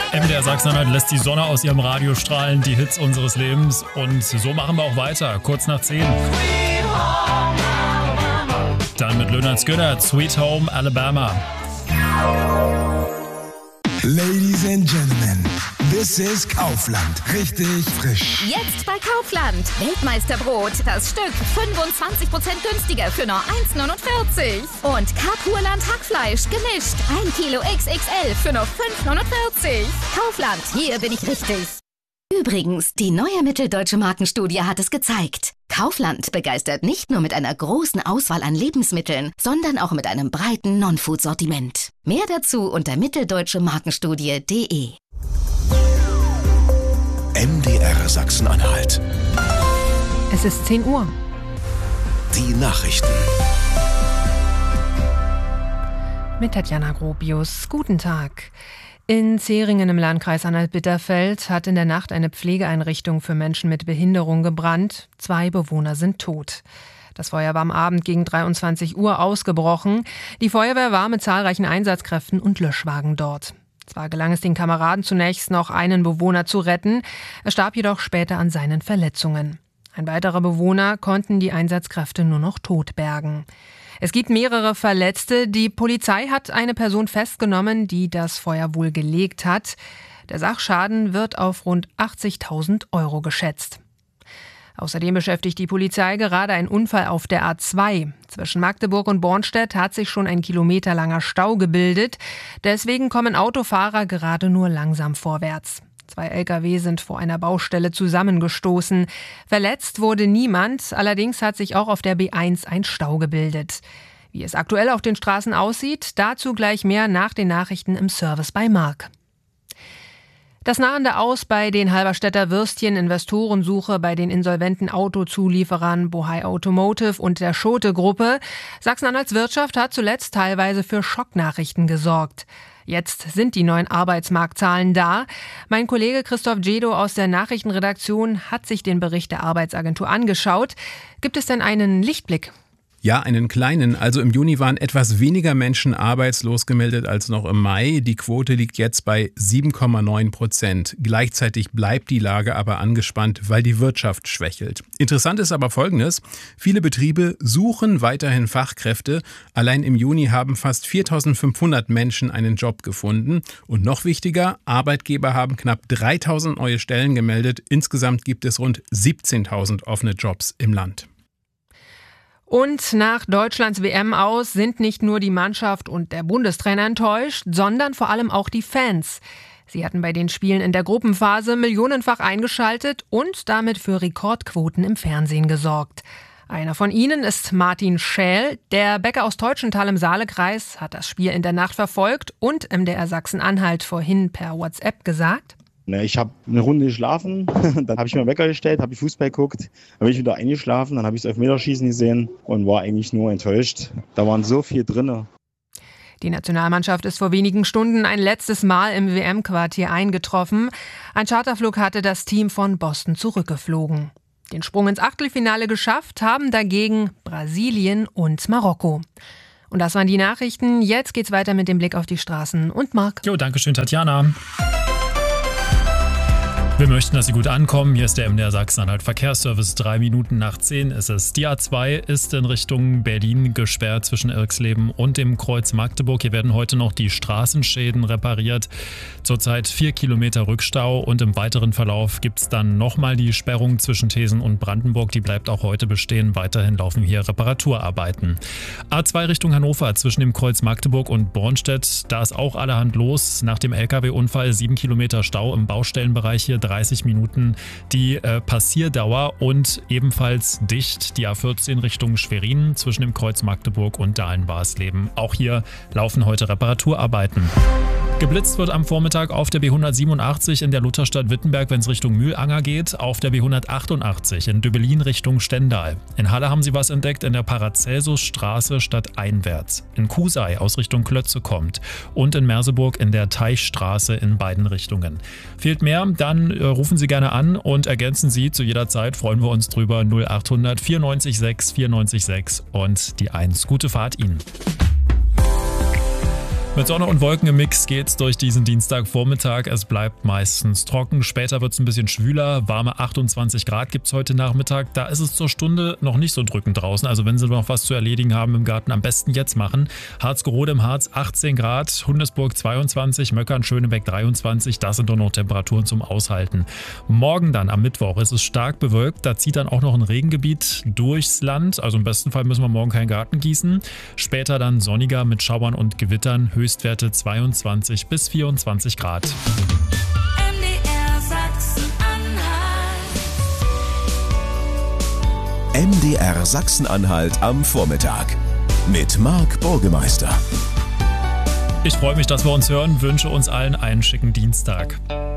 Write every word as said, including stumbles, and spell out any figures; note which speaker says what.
Speaker 1: M D R Sachsen-Anhalt lässt die Sonne aus ihrem Radio strahlen, die Hits unseres Lebens. Und so machen wir auch weiter, kurz nach zehn. Dann mit Lynyrd Skynyrd, Sweet Home Alabama.
Speaker 2: Ladies and Gentlemen, this is Kaufland. Richtig frisch.
Speaker 3: Jetzt bei Kaufland. Weltmeisterbrot, das Stück fünfundzwanzig Prozent günstiger für nur eins neunundvierzig. Und Kapurland Hackfleisch gemischt. ein Kilo X X L für nur fünf neunundvierzig. Kaufland, hier bin ich richtig. Übrigens, die neue Mitteldeutsche Markenstudie hat es gezeigt. Kaufland begeistert nicht nur mit einer großen Auswahl an Lebensmitteln, sondern auch mit einem breiten Non-Food-Sortiment. Mehr dazu unter mitteldeutsche markenstudie punkt de.
Speaker 2: M D R Sachsen-Anhalt.
Speaker 4: Es ist zehn Uhr.
Speaker 2: Die Nachrichten.
Speaker 4: Mit Tatjana Gropius. Guten Tag. In Zähringen im Landkreis Anhalt-Bitterfeld hat in der Nacht eine Pflegeeinrichtung für Menschen mit Behinderung gebrannt. Zwei Bewohner sind tot. Das Feuer war am Abend gegen dreiundzwanzig Uhr ausgebrochen. Die Feuerwehr war mit zahlreichen Einsatzkräften und Löschwagen dort. Zwar gelang es den Kameraden zunächst noch, einen Bewohner zu retten. Er starb jedoch später an seinen Verletzungen. Ein weiterer Bewohner konnten die Einsatzkräfte nur noch tot bergen. Es gibt mehrere Verletzte. Die Polizei hat eine Person festgenommen, die das Feuer wohl gelegt hat. Der Sachschaden wird auf rund achtzigtausend Euro geschätzt. Außerdem beschäftigt die Polizei gerade ein Unfall auf der A zwei. Zwischen Magdeburg und Bornstedt hat sich schon ein kilometerlanger Stau gebildet. Deswegen kommen Autofahrer gerade nur langsam vorwärts. Zwei L K W sind vor einer Baustelle zusammengestoßen. Verletzt wurde niemand, allerdings hat sich auch auf der B eins ein Stau gebildet. Wie es aktuell auf den Straßen aussieht, dazu gleich mehr nach den Nachrichten im Service bei Marc. Das nahende Aus bei den Halberstädter Würstchen, Investorensuche bei den insolventen Autozulieferern Bohai Automotive und der Schote-Gruppe. Sachsen-Anhalts Wirtschaft hat zuletzt teilweise für Schocknachrichten gesorgt. Jetzt sind die neuen Arbeitsmarktzahlen da. Mein Kollege Christoph Jedo aus der Nachrichtenredaktion hat sich den Bericht der Arbeitsagentur angeschaut. Gibt es denn einen Lichtblick?
Speaker 5: Ja, einen kleinen. Also im Juni waren etwas weniger Menschen arbeitslos gemeldet als noch im Mai. Die Quote liegt jetzt bei sieben Komma neun Prozent. Gleichzeitig bleibt die Lage aber angespannt, weil die Wirtschaft schwächelt. Interessant ist aber Folgendes. Viele Betriebe suchen weiterhin Fachkräfte. Allein im Juni haben fast viertausendfünfhundert Menschen einen Job gefunden. Und noch wichtiger, Arbeitgeber haben knapp dreitausend neue Stellen gemeldet. Insgesamt gibt es rund siebzehntausend offene Jobs im Land.
Speaker 4: Und nach Deutschlands W M aus sind nicht nur die Mannschaft und der Bundestrainer enttäuscht, sondern vor allem auch die Fans. Sie hatten bei den Spielen in der Gruppenphase millionenfach eingeschaltet und damit für Rekordquoten im Fernsehen gesorgt. Einer von ihnen ist Martin Schäl. Der Bäcker aus Teutschenthal im Saalekreis hat das Spiel in der Nacht verfolgt und M D R Sachsen-Anhalt vorhin per WhatsApp gesagt:
Speaker 6: Ich habe eine Runde geschlafen, dann habe ich mir einen Wecker gestellt, habe ich Fußball geguckt, dann bin ich wieder eingeschlafen, dann habe ich das Elfmeterschießen gesehen und war eigentlich nur enttäuscht. Da waren so viel drin.
Speaker 4: Die Nationalmannschaft ist vor wenigen Stunden ein letztes Mal im W M-Quartier eingetroffen. Ein Charterflug hatte das Team von Boston zurückgeflogen. Den Sprung ins Achtelfinale geschafft haben dagegen Brasilien und Marokko. Und das waren die Nachrichten. Jetzt geht's weiter mit dem Blick auf die Straßen und Marc.
Speaker 1: Jo, danke schön, Tatjana. Wir möchten, dass Sie gut ankommen. Hier ist der M D R Sachsen-Anhalt Verkehrsservice. Drei Minuten nach zehn ist es. Die A zwei ist in Richtung Berlin gesperrt zwischen Irxleben und dem Kreuz Magdeburg. Hier werden heute noch die Straßenschäden repariert. Zurzeit vier Kilometer Rückstau und im weiteren Verlauf gibt es dann nochmal die Sperrung zwischen Thesen und Brandenburg. Die bleibt auch heute bestehen. Weiterhin laufen hier Reparaturarbeiten. A zwei Richtung Hannover zwischen dem Kreuz Magdeburg und Bornstedt. Da ist auch allerhand los. Nach dem L K W-Unfall sieben Kilometer Stau im Baustellenbereich hier. dreißig Minuten die äh, Passierdauer und ebenfalls dicht die A vierzehn Richtung Schwerin zwischen dem Kreuz Magdeburg und Dahlen-Barsleben. Auch hier laufen heute Reparaturarbeiten. Geblitzt wird am Vormittag auf der B hundertsiebenundachtzig in der Lutherstadt Wittenberg, wenn es Richtung Mühlanger geht, auf der B hundertachtundachtzig in Döbelin Richtung Stendal. In Halle haben sie was entdeckt in der Paracelsusstraße stadteinwärts. In Kusei aus Richtung Klötze kommt und in Merseburg in der Teichstraße in beiden Richtungen. Fehlt mehr, dann äh, rufen Sie gerne an und ergänzen Sie zu jeder Zeit, freuen wir uns drüber, null achthundert vierundneunzig sechs vierundneunzig sechs und die eins. Gute Fahrt Ihnen. Mit Sonne und Wolken im Mix geht's durch diesen Dienstagvormittag. Es bleibt meistens trocken. Später wird's ein bisschen schwüler. Warme achtundzwanzig Grad gibt's heute Nachmittag. Da ist es zur Stunde noch nicht so drückend draußen. Also wenn Sie noch was zu erledigen haben im Garten, am besten jetzt machen. Harzgerode im Harz achtzehn Grad, Hundesburg zweiundzwanzig, Möckern, Schönebeck dreiundzwanzig. Das sind doch noch Temperaturen zum Aushalten. Morgen dann am Mittwoch ist es stark bewölkt. Da zieht dann auch noch ein Regengebiet durchs Land. Also im besten Fall müssen wir morgen keinen Garten gießen. Später dann sonniger mit Schauern und Gewittern. Höchstwerte zweiundzwanzig bis vierundzwanzig Grad.
Speaker 7: M D R Sachsen-Anhalt.
Speaker 8: M D R Sachsen-Anhalt am Vormittag mit Marc Burgemeister.
Speaker 1: Ich freue mich, dass wir uns hören, wünsche uns allen einen schicken Dienstag.